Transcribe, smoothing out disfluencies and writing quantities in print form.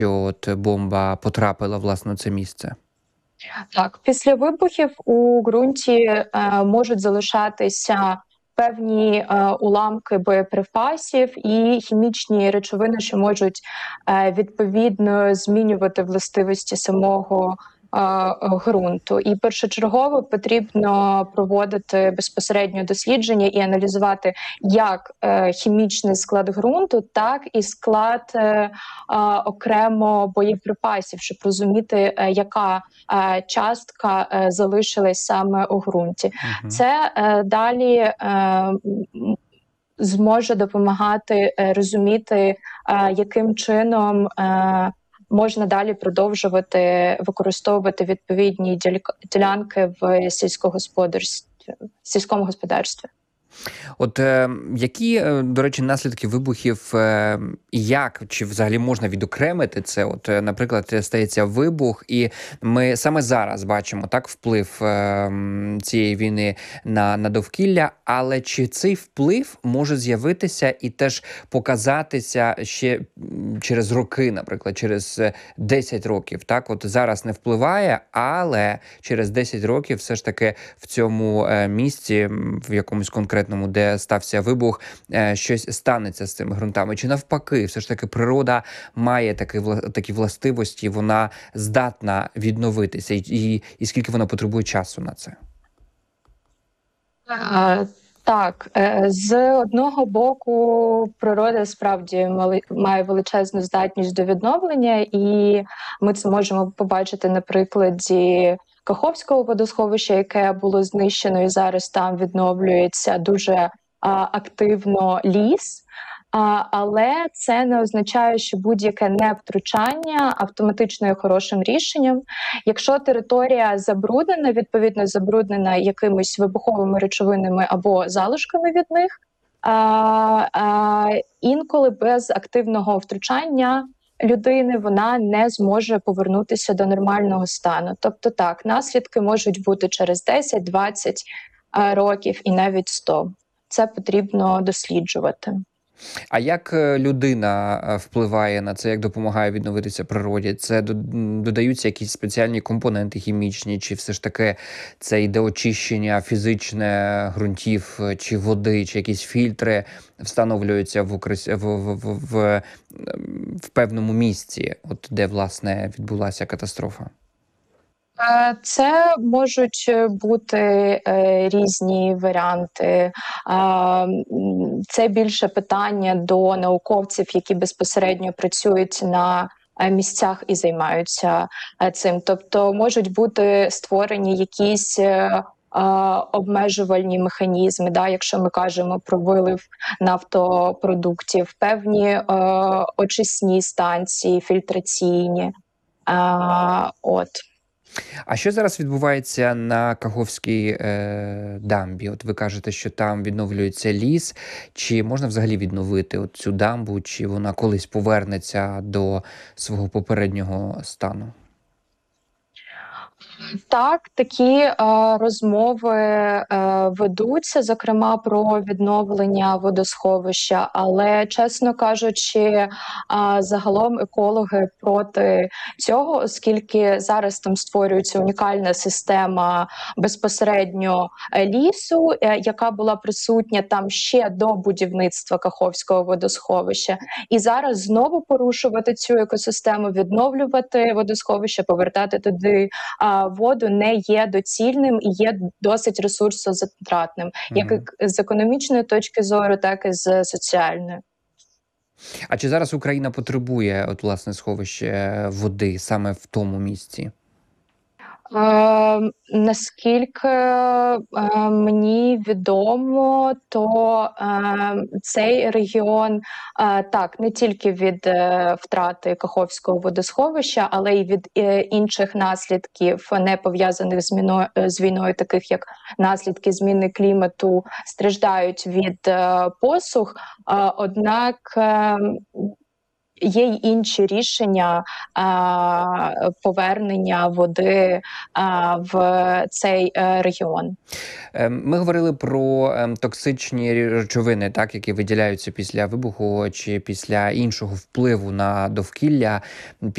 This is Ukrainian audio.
що от бомба потрапила, власне, у це місце? Так, після вибухів у ґрунті можуть залишатися певні уламки боєприпасів і хімічні речовини, що можуть відповідно змінювати властивості самого ґрунту. І першочергово потрібно проводити безпосередньо дослідження і аналізувати як хімічний склад ґрунту, так і склад окремо боєприпасів, щоб розуміти, яка частка залишилась саме у ґрунті. Це далі зможе допомагати розуміти, яким чином можна далі продовжувати використовувати відповідні ділянки в сільському господарстві. От які, до речі, наслідки вибухів, як, чи взагалі можна відокремити це? От, наприклад, стається вибух, і ми саме зараз бачимо так вплив цієї війни на довкілля, але чи цей вплив може з'явитися і теж показатися ще через роки, наприклад, через 10 років, так? От зараз не впливає, але через 10 років все ж таки в цьому місці, в якомусь конкретному, де стався вибух, щось станеться з цими ґрунтами. Чи навпаки, все ж таки природа має такі властивості, вона здатна відновитися, і скільки вона потребує часу на це? Так, з одного боку, природа справді має величезну здатність до відновлення, і ми це можемо побачити на прикладі Каховського водосховища, яке було знищено, і зараз там відновлюється дуже активно ліс. Але це не означає, що будь-яке невтручання автоматично є хорошим рішенням. Якщо територія забруднена, відповідно забруднена якимись вибуховими речовинами або залишками від них, інколи без активного втручання людини вона не зможе повернутися до нормального стану. Тобто так, наслідки можуть бути через 10, 20 років і навіть 100. Це потрібно досліджувати. А як людина впливає на це, як допомагає відновитися природі? Це додаються якісь спеціальні компоненти хімічні, чи все ж таки це йде очищення фізичне ґрунтів, чи води, чи якісь фільтри встановлюються в певному місці, от де, власне, відбулася катастрофа? Це можуть бути різні варіанти. Це більше питання до науковців, які безпосередньо працюють на місцях і займаються цим. Тобто можуть бути створені якісь обмежувальні механізми, да, якщо ми кажемо про вилив нафтопродуктів, певні очисні станції, фільтраційні. А що зараз відбувається на Каховській дамбі? От ви кажете, що там відновлюється ліс. Чи можна взагалі відновити от цю дамбу, чи вона колись повернеться до свого попереднього стану? Так, такі розмови ведуться, зокрема про відновлення водосховища, але, чесно кажучи, загалом екологи проти цього, оскільки зараз там створюється унікальна система безпосередньо лісу, яка була присутня там ще до будівництва Каховського водосховища. І зараз знову порушувати цю екосистему, відновлювати водосховище, повертати туди воду не є доцільним і є досить ресурсозатратним, як з економічної точки зору, так і з соціальної. А чи зараз Україна потребує от, власне, сховище води саме в тому місці? Наскільки мені відомо, то цей регіон так не тільки від втрати Каховського водосховища, але й від інших наслідків, не пов'язаних з війною, таких як наслідки зміни клімату, страждають від посух. Однак є й інші рішення повернення води в цей регіон. Ми говорили про токсичні речовини, так, які виділяються після вибуху чи після іншого впливу на довкілля.